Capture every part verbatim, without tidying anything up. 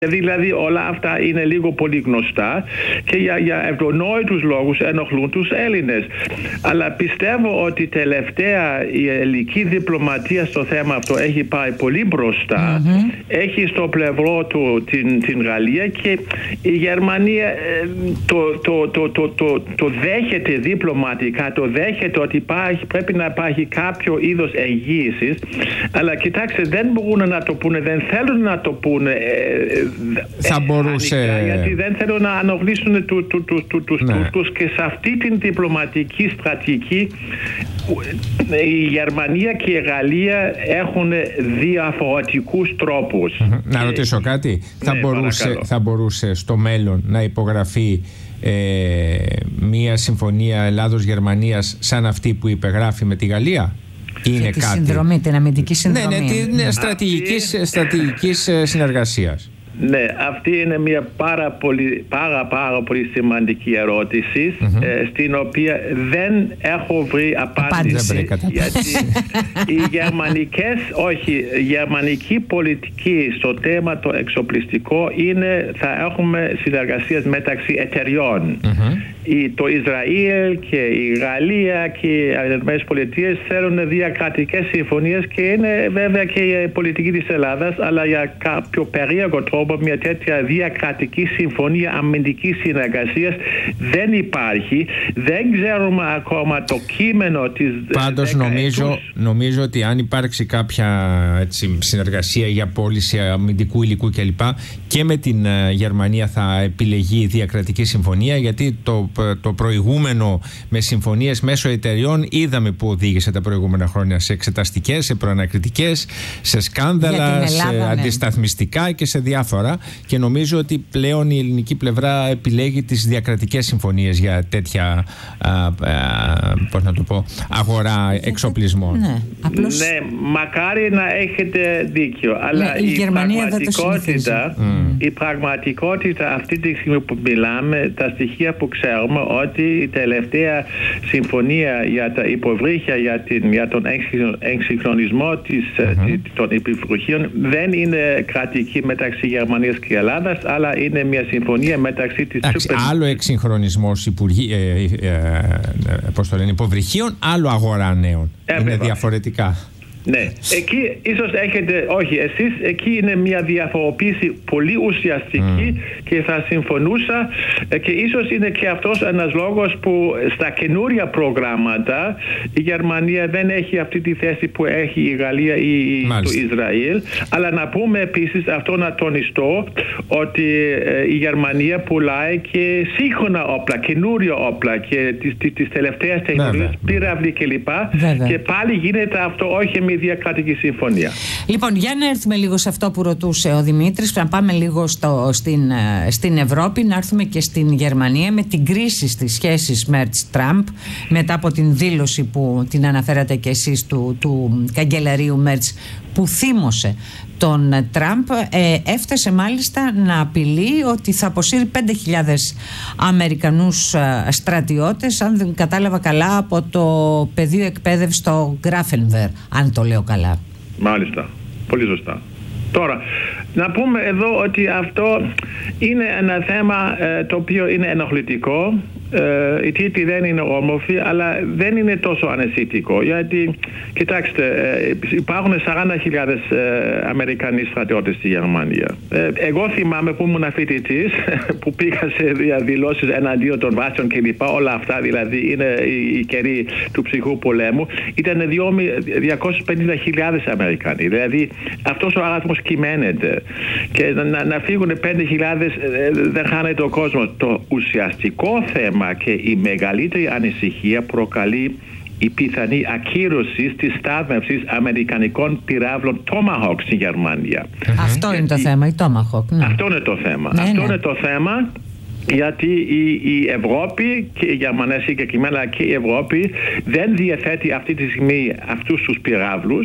Δηλαδή όλα αυτά είναι λίγο πολύ γνωστά και για, για ευνόητους λόγους ενοχλούν τους Έλληνες. Αλλά πιστεύω ότι τελευταία η ελληνική διπλωματία στο θέμα αυτό έχει πάει πολύ μπροστά. Mm-hmm. Έχει στο πλευρό του την, την Γαλλία και η Γερμανία το, το, το, το, το, το δέχεται διπλωματικά, το δέχεται ότι υπάρχει, πρέπει να υπάρχει κάποιο είδος εγγύησης. Αλλά κοιτάξτε, δεν μπορούν να το πούνε, δεν θέλουν να το πούνε. Θα μπορούσε... ανοιχτά, γιατί δεν θέλουν να ανοχλήσουν του, του, του, του, τους ναι. Τούρκους και σε αυτή την διπλωματική στρατηγική η Γερμανία και η Γαλλία έχουν διαφορετικούς τρόπους. Mm-hmm. Να και... ρωτήσω κάτι. Ναι, θα, μπορούσε, θα μπορούσε στο μέλλον να υπογραφεί ε, μια συμφωνία Ελλάδος-Γερμανίας σαν αυτή που υπεγράφει με τη Γαλλία? Είναι τη κάτι... συνδρομή, την αμυντική συνδρομή. Ναι, ναι, την στρατηγικής, στρατηγικής συνεργασίας. Ναι, αυτή είναι μια πάρα πολύ, πάρα, πάρα πολύ σημαντική ερώτηση, mm-hmm. ε, στην οποία δεν έχω βρει απάντηση. Γιατί οι γερμανικές, όχι, η γερμανική πολιτική στο θέμα το εξοπλιστικό είναι, θα έχουμε συνεργασίες μεταξύ εταιριών. Mm-hmm. Η, το Ισραήλ και η Γαλλία και οι Ηνωμένες Πολιτείες θέλουν διακρατικές συμφωνίες και είναι βέβαια και η πολιτική της Ελλάδας, αλλά για κάποιο περίεργο τρόπο μια τέτοια διακρατική συμφωνία αμυντικής συνεργασίας δεν υπάρχει. Δεν ξέρουμε ακόμα το κείμενο της. Πάντως νομίζω, νομίζω ότι αν υπάρξει κάποια έτσι, συνεργασία για πώληση αμυντικού υλικού κλπ. Και με την uh, Γερμανία θα επιλεγεί η διακρατική συμφωνία, γιατί το, το προηγούμενο με συμφωνίες μέσω εταιριών είδαμε που οδήγησε τα προηγούμενα χρόνια σε εξεταστικές, σε προανακριτικές, σε σκάνδαλα, Ελλάδα, σε ναι. αντισταθμιστικά και σε διάφορα. Και νομίζω ότι πλέον η ελληνική πλευρά επιλέγει τις διακρατικές συμφωνίες για τέτοια α, α, πώς να το πω, αγορά εξοπλισμών. Ναι, απλώς... ναι, μακάρι να έχετε δίκιο. Αλλά ναι, η, η, πραγματικότητα, mm. η πραγματικότητα αυτή τη στιγμή που μιλάμε, τα στοιχεία που ξέρουμε, ότι η τελευταία συμφωνία για τα υποβρύχια, για, την, για τον εξυγχρονισμό της, mm-hmm. των υποβρυχίων δεν είναι κρατική μεταξύ Γερμανίας και Ελλάδας, αλλά είναι μια συμφωνία μεταξύ της... Εντάξει, super... άλλο εξυγχρονισμός υπουργή, ε, ε, ε, πώς το λένε, υποβρυχίων, άλλο αγορά νέων. Ε, είναι διαφορετικά. Ναι, εκεί ίσως έχετε, όχι εσείς, εκεί είναι μια διαφοροποίηση πολύ ουσιαστική mm. και θα συμφωνούσα και ίσως είναι και αυτός ένας λόγος που στα καινούρια προγράμματα η Γερμανία δεν έχει αυτή τη θέση που έχει η Γαλλία ή Μάλιστα. το Ισραήλ, αλλά να πούμε επίσης αυτό, να τονιστώ ότι η Γερμανία πουλάει και σύγχρονα όπλα, καινούρια όπλα και τις, τις, τις τελευταίες τεχνολογίες, πύραυλοι κλπ. Και πάλι γίνεται αυτό όχι με διακρατική συμφωνία. Λοιπόν, για να έρθουμε λίγο σε αυτό που ρωτούσε ο Δημήτρης, να πάμε λίγο στο, στην, στην Ευρώπη, να έρθουμε και στην Γερμανία με την κρίση στις σχέσεις Μέρτς-Τραμπ, μετά από την δήλωση που την αναφέρατε και εσείς του, του καγκελαρίου Μέρτς, που θύμωσε τον Τραμπ, ε, έφτασε μάλιστα να απειλεί ότι θα αποσύρει πέντε χιλιάδες Αμερικανούς ε, στρατιώτες, αν δεν κατάλαβα καλά, από το πεδίο εκπαίδευση στο Γκράφενβερ, αν το λέω καλά. Μάλιστα, πολύ σωστά. Τώρα, να πούμε εδώ ότι αυτό είναι ένα θέμα ε, το οποίο είναι ενοχλητικό. Ε, η τίτλη δεν είναι όμορφη, αλλά δεν είναι τόσο αναισθητικό, γιατί κοιτάξτε, ε, υπάρχουν σαράντα χιλιάδες ε, Αμερικανοί στρατιώτες στη Γερμανία. Ε, εγώ θυμάμαι που ήμουν φοιτητής, που πήγα σε διαδηλώσεις εναντίον των βάσεων κλπ. Όλα αυτά δηλαδή είναι η, η καιρή του ψυχρού πολέμου. Ήταν διακόσιες πενήντα χιλιάδες Αμερικανοί. Δηλαδή αυτός ο αριθμός κυμαίνεται. Και να, να φύγουν πέντε χιλιάδες ε, δεν χάνεται ο κόσμος. Το ουσιαστικό θέμα και η μεγαλύτερη ανησυχία προκαλεί η πιθανή ακύρωση της στάθμευσης αμερικανικών πυράβλων Tomahawk στην Γερμανία. Αυτό mm-hmm. είναι το θέμα, η Tomahawk. Ναι. Αυτό είναι το θέμα. Ναι, Αυτό ναι. είναι το θέμα. Γιατί η, η Ευρώπη και η Γερμανία συγκεκριμένα και η Ευρώπη δεν διαθέτει αυτή τη στιγμή αυτούς τους πυράβλους.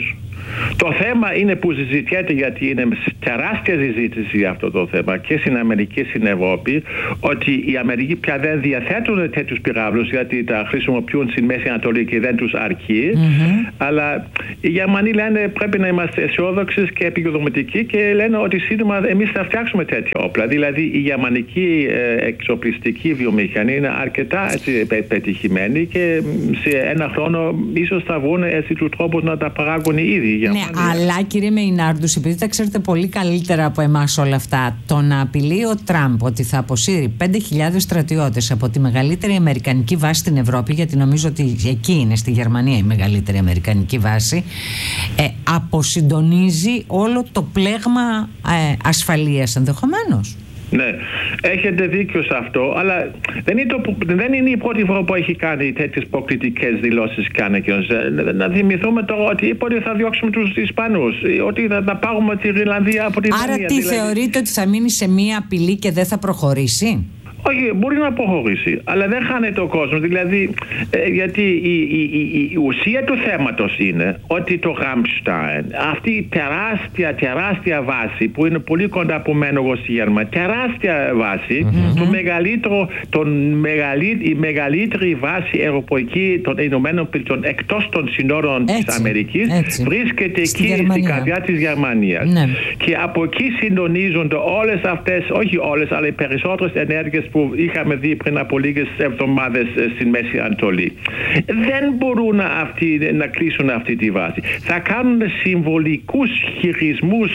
Το θέμα είναι που συζητιέται, γιατί είναι τεράστια συζήτηση για αυτό το θέμα και στην Αμερική και στην Ευρώπη, ότι οι Αμερικοί πια δεν διαθέτουν τέτοιους πυράβλους, γιατί τα χρησιμοποιούν στην Μέση Ανατολή και δεν τους αρκεί. Mm-hmm. Αλλά οι Γερμανοί λένε πρέπει να είμαστε αισιόδοξοι και επικοδομητικοί και λένε ότι σύντομα εμείς θα φτιάξουμε τέτοια όπλα. Δηλαδή η γερμανική ε, εξοπλιστική βιομηχανία είναι αρκετά έτσι, πετυχημένη και σε ένα χρόνο ίσως θα βρουν έτσι τους τρόπους να τα παράγουν ήδη. Ναι, αλλά κύριε Μεϊνάρντους, επειδή τα ξέρετε πολύ καλύτερα από εμάς όλα αυτά, το να απειλεί ο Τραμπ ότι θα αποσύρει πέντε χιλιάδες στρατιώτες από τη μεγαλύτερη αμερικανική βάση στην Ευρώπη, γιατί νομίζω ότι εκεί είναι στη Γερμανία η μεγαλύτερη αμερικανική βάση, ε, αποσυντονίζει όλο το πλέγμα ε, ασφαλείας ενδεχομένως. Ναι, έχετε δίκιο σε αυτό, αλλά δεν είναι, το, δεν είναι η πρώτη φορά που έχει κάνει τέτοιες προκλητικές δηλώσεις κανένας. Να θυμηθούμε τώρα ότι είπε ότι θα διώξουμε τους Ισπανούς, ότι θα, θα πάρουμε τη Ιρλανδία από την Δανία. Άρα τι δηλαδή... θεωρείτε ότι θα μείνει σε μία απειλή και δεν θα προχωρήσει? Όχι, μπορεί να προχωρήσει, αλλά δεν χάνεται ο κόσμος. Δηλαδή, ε, γιατί η, η, η, η ουσία του θέματος είναι ότι το Ραμστάιν, αυτή η τεράστια, τεράστια βάση που είναι πολύ κοντά από μένα εγώ στη Γερμανία, τεράστια βάση, mm-hmm. το μεγαλύτερο, τον μεγαλύ, η μεγαλύτερη βάση αεροπορική των Ηνωμένων Πολιτειών εκτός των συνόρων έτσι, της Αμερικής, έτσι. βρίσκεται στη εκεί Γερμανία. Στην καρδιά της Γερμανίας. Ναι. Και από εκεί συντονίζονται όλες αυτές, όχι όλες, αλλά οι περισσότερες ενέργειες που είχαμε δει πριν από λίγες εβδομάδες στην Μέση Ανατολή. Δεν μπορούν αυτοί να κλείσουν αυτή τη βάση. Θα κάνουν συμβολικούς χειρισμούς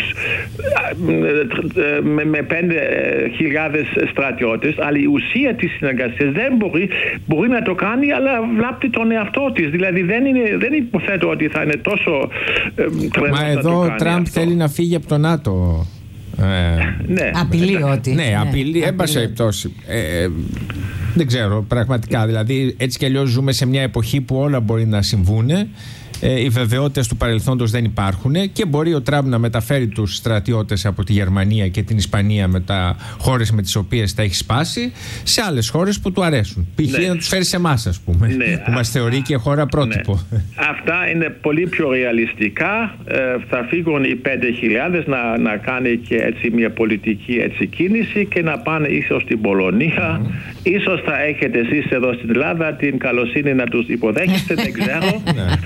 με, με πέντε χιλιάδες στρατιώτες, αλλά η ουσία της συνεργασίας δεν μπορεί, μπορεί να το κάνει, αλλά βλάπτει τον εαυτό της. Δηλαδή δεν, είναι, δεν υποθέτω ότι θα είναι τόσο τρελό. Μα εδώ ο Τραμπ θέλει να φύγει από το ΝΑΤΟ. Ε, ναι. Απειλεί ότι. Ναι, απειλεί, έμπασε περιπτώσει. Ε, δεν ξέρω, πραγματικά. Δηλαδή, έτσι κι αλλιώς ζούμε σε μια εποχή που όλα μπορεί να συμβούν. Ε, οι βεβαιότητες του παρελθόντος δεν υπάρχουν και μπορεί ο Τραμπ να μεταφέρει τους στρατιώτες από τη Γερμανία και την Ισπανία, με τα χώρες με τις οποίες τα έχει σπάσει, σε άλλες χώρες που του αρέσουν. Π.χ. ναι. να τους φέρει σε εμάς, ας πούμε, ναι. που μας θεωρεί και χώρα πρότυπο. Ναι. Αυτά είναι πολύ πιο ρεαλιστικά. Ε, θα φύγουν οι πέντε χιλιάδες να, να κάνει και έτσι μια πολιτική έτσι, κίνηση και να πάνε ίσως στην Πολωνία. Mm. Ίσως θα έχετε εσείς εδώ στην Ελλάδα την καλοσύνη να τους υποδέχεστε, δεν ξέρω.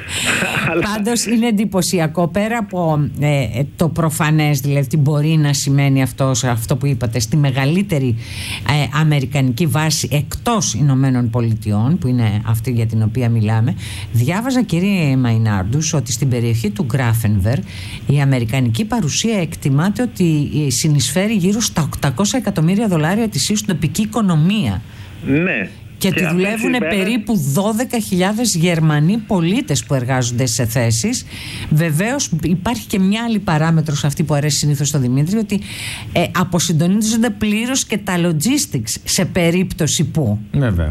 Πάντως είναι εντυπωσιακό, πέρα από ε, το προφανές, δηλαδή τι μπορεί να σημαίνει αυτό, αυτό που είπατε, στη μεγαλύτερη ε, αμερικανική βάση εκτός Ηνωμένων Πολιτειών, που είναι αυτή για την οποία μιλάμε. Διάβαζα, κύριε Μεϊνάρντους, ότι στην περιοχή του Γκράφενβερ η αμερικανική παρουσία εκτιμάται ότι συνεισφέρει γύρω στα οκτακόσια εκατομμύρια δολάρια ετησίως στην τοπική οικονομία. Ναι. Και τη δουλεύουν περίπου δώδεκα χιλιάδες Γερμανοί πολίτες που εργάζονται σε θέσεις. Βεβαίως υπάρχει και μια άλλη παράμετρος, αυτή που αρέσει συνήθως στον Δημήτρη, ότι ε, αποσυντονίζονται πλήρως και τα logistics σε περίπτωση που. Βέβαια.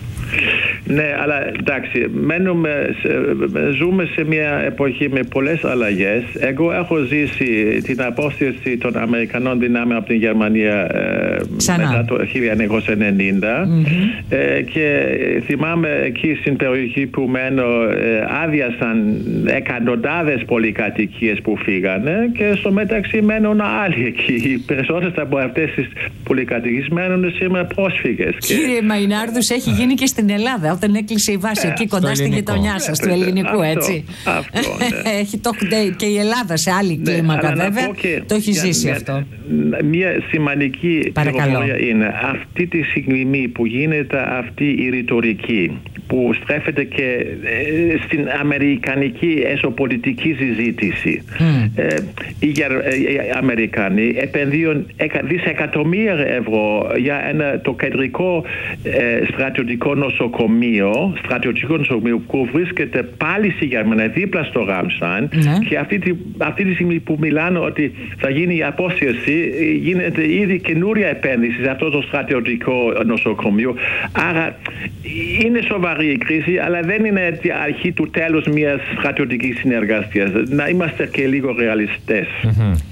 Ναι, αλλά εντάξει, μένουμε, σε, ζούμε σε μια εποχή με πολλές αλλαγές. Εγώ έχω ζήσει την απόσταση των Αμερικανών δυνάμεων από την Γερμανία ε, μετά το χίλια εννιακόσια ενενήντα mm-hmm. ε, και θυμάμαι εκεί στην περιοχή που μένω ε, άδειασαν εκατοντάδες πολυκατοικίες που φύγανε και στο μεταξύ μένουν άλλοι εκεί. Οι περισσότερες από αυτές τις πολυκατοικίες μένουν σήμερα πρόσφυγες. Κύριε Μεϊνάρντους, έχει γίνει και στην Ελλάδα. Όταν έκλεισε η βάση ε, εκεί κοντά στη γειτονιά σας, του ελληνικού, αυτό, έτσι. Αυτό, ναι. Έχει το, και η Ελλάδα σε άλλη ναι, κλίμακα, βέβαια. Το έχει ζήσει μια, αυτό. Μια σημαντική πληροφορία είναι αυτή τη στιγμή που γίνεται αυτή η ρητορική, που στρέφεται και ε, στην αμερικανική εσωπολιτική συζήτηση. Mm. Ε, οι, οι Αμερικανοί επενδύουν δισεκατομμύρια ευρώ για ένα, το κεντρικό ε, στρατιωτικό νοσοκομείο, στρατιωτικό νοσοκομείο που βρίσκεται πάλι στη Γερμανία, δίπλα στο Ραμστάιν. Mm. Και αυτή τη, αυτή τη στιγμή που μιλάνε ότι θα γίνει η απόσυρση, γίνεται ήδη καινούρια επένδυση σε αυτό το στρατιωτικό νοσοκομείο. Άρα είναι σοβαρή η κρίση, αλλά δεν είναι η αρχή του τέλους μιας στρατιωτικής συνεργασίας. Να είμαστε και λίγο ρεαλιστές. Mm-hmm.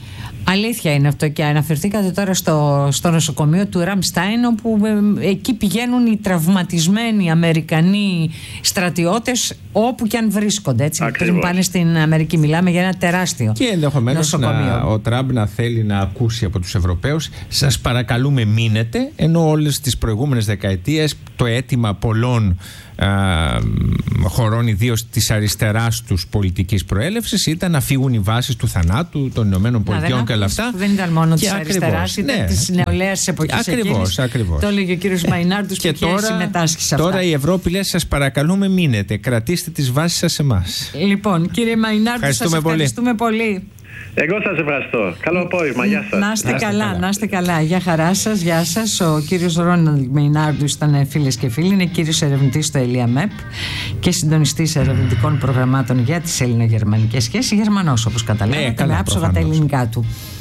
Αλήθεια είναι αυτό, και αναφερθήκατε τώρα στο, στο νοσοκομείο του Ραμστάιν, όπου ε, εκεί πηγαίνουν οι τραυματισμένοι Αμερικανοί στρατιώτες όπου και αν βρίσκονται, έτσι, πριν πάνε στην Αμερική. Μιλάμε για ένα τεράστιο και ενδεχομένως ο Τραμπ να θέλει να ακούσει από τους Ευρωπαίους, σας παρακαλούμε μείνετε, ενώ όλες τις προηγούμενες δεκαετίες το αίτημα πολλών α, χωρών, ιδίως της αριστεράς τους πολιτικής προέλευσης, ήταν να φύγουν οι βάσεις του θανάτου των Ηνωμένων Πολιτειών και όλα αυτά. Δεν ήταν μόνο της αριστεράς, ήταν ναι, της νεολαίας εποχής ακριβώς, ακριβώς. Το έλεγε ο κύριος Μαϊνάρντους που είχε συμμετάσχει σε αυτά. Τώρα η Ευρώπη λέει, σας παρακαλούμε μείνετε, κρατήστε τις βάσεις σας σε εμάς. Λοιπόν, κύριε Μαϊνάρντου, σας ευχαριστούμε πολύ. πολύ. Εγώ σας ευχαριστώ. Καλό απόγευμα. Γεια σας. Να είστε καλά, καλά, να είστε καλά. Γεια χαρά σας, γεια σας. Ο κύριος Ρόναλντ Μεϊνάρντους ήταν, φίλες και φίλοι, είναι κύριος ερευνητής στο ΕΛΙΑΜΕΠ και συντονιστής ερευνητικών προγραμμάτων για τις ελληνογερμανικές σχέσεις. Γερμανός, όπως καταλάβατε, ναι, με άψογα τα ελληνικά του.